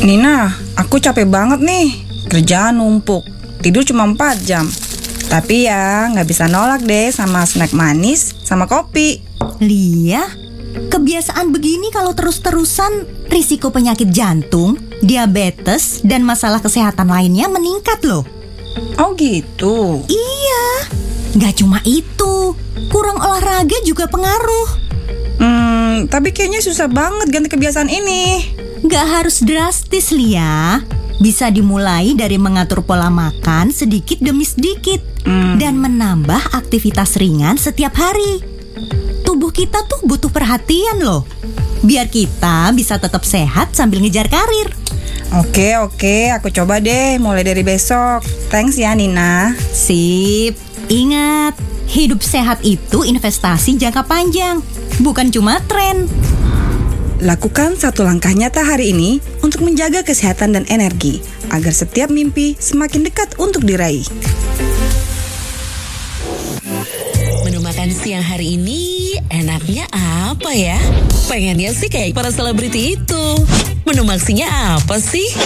Nina, aku capek banget nih. Kerjaan numpuk, tidur cuma 4 jam. Tapi ya nggak bisa nolak deh sama snack manis sama kopi. Lia, kebiasaan begini kalau terus-terusan risiko penyakit jantung, diabetes, dan masalah kesehatan lainnya meningkat loh. Oh gitu. Iya, nggak cuma itu, kurang olahraga juga pengaruh. Tapi kayaknya susah banget ganti kebiasaan ini. Nggak harus drastis, Lia. Bisa dimulai dari mengatur pola makan sedikit demi sedikit dan menambah aktivitas ringan setiap hari. Tubuh kita tuh butuh perhatian loh, biar kita bisa tetap sehat sambil ngejar karir. Oke, aku coba deh mulai dari besok. Thanks ya Nina. Sip, ingat, hidup sehat itu investasi jangka panjang, bukan cuma tren. Lakukan satu langkah nyata hari ini untuk menjaga kesehatan dan energi, agar setiap mimpi semakin dekat untuk diraih. Menu makan siang hari ini enaknya apa ya? Pengennya sih kayak para selebriti itu. Menu maksinya apa sih?